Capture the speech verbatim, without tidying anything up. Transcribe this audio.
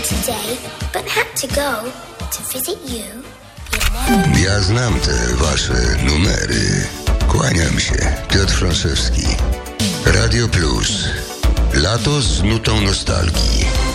today, but had to go to visit you. Ja znam te wasze numery. Kłaniam się, Piotr Franszewski. Radio Plus. Lato z nutą nostalgii.